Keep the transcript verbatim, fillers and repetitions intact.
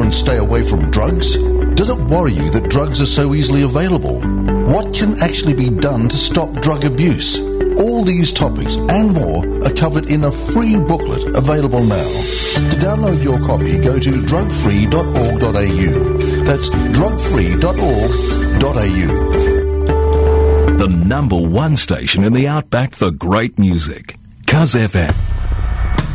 and stay away from drugs? Does it worry you that drugs are so easily available? What can actually be done to stop drug abuse? All these topics and more are covered in a free booklet available now. To download your copy, go to drug free dot org dot a u. That's drug free dot org dot a u. The number one station in the Outback for great music. Cuz F M.